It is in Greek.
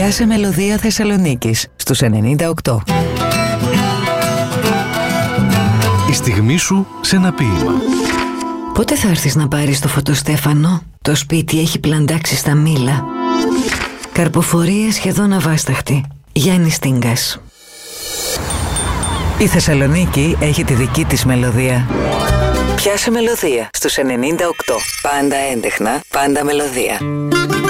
Πιάσε μελωδία Θεσσαλονίκης στους 98. Η στιγμή σου σε ένα ποίημα. Πότε θα έρθεις να πάρεις το φωτοστέφανο? Το σπίτι έχει πλαντάξει στα μήλα. Καρποφορία σχεδόν αβάσταχτη. Γιάννης Στίγκας. Η Θεσσαλονίκη έχει τη δική της μελωδία. Πιάσε μελωδία στους 98. Πάντα έντεχνα, πάντα μελωδία.